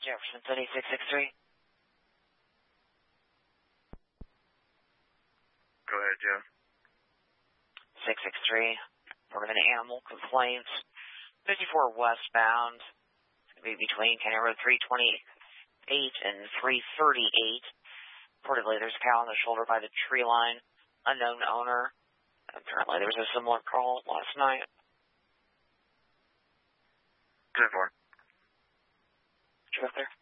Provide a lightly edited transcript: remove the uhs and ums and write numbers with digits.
Jefferson City 663. Go ahead, Joe. 663. Part of an animal complaint. 54 westbound. It's going to be between County Road 328 and 338. Reportedly, there's a cow on the shoulder by the tree line. Unknown owner. Apparently, there was a similar call last night. 10-4. Truth there.